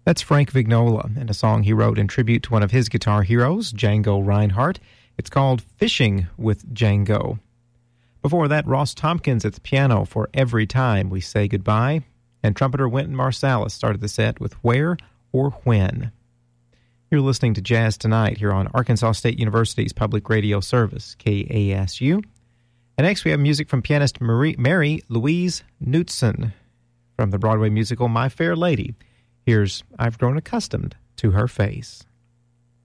That's Frank Vignola and a song he wrote in tribute to one of his guitar heroes, Django Reinhardt. It's called Fishing with Django. Before that, Ross Tompkins at the piano for Every Time We Say Goodbye, and trumpeter Wynton Marsalis started the set with Where or When. You're listening to Jazz Tonight here on Arkansas State University's public radio service, KASU. And next we have music from pianist Mary Louise Knutson from the Broadway musical My Fair Lady. Here's I've Grown Accustomed to Her Face.